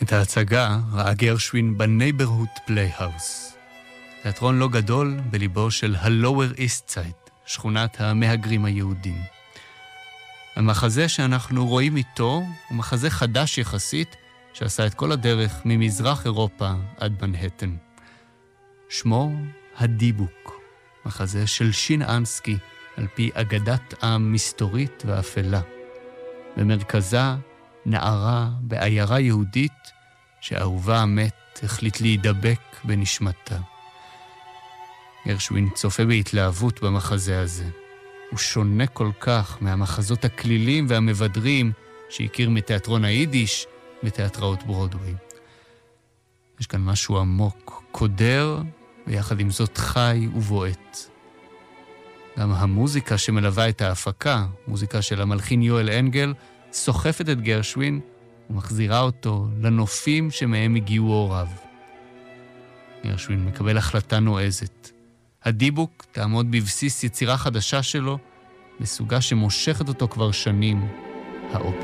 את ההצגה ראה גרשווין בנייברהוד פלייהאוס. תיאטרון לא גדול בליבו של הלואוור איסט סייד, שכונת המהגרים היהודים. המחזה שאנחנו רואים איתו הוא מחזה חדש יחסית, שעשה את כל הדרך ממזרח אירופה עד מנהטן. שמו הדיבוק, מחזה של שין אנסקי, על פי אגדת עם מסתורית ואפלה. במרכזה נערה בעיירה יהודית שאהובה המת החליט להידבק בנשמתה. גרשווין צופה בהתלהבות במחזה הזה. הוא שונה כל כך מהמחזות הכלילים והמבדרים שהכיר מתיאטרון היידיש ותיאטראות ברודווי. יש כאן משהו עמוק, קודר, ויחד עם זאת חי ובועט. גם המוזיקה שמלווה את ההפקה, מוזיקה של המלחין יואל אנגל, סוחפת את גרשווין ומחזירה אותו לנופים שמהם הגיעו הוריו. גרשווין מקבל החלטה נועזת. הדיבוק תעמוד בבסיס יצירה חדשה שלו, בסוגה שמושכת אותו כבר שנים, האופרה.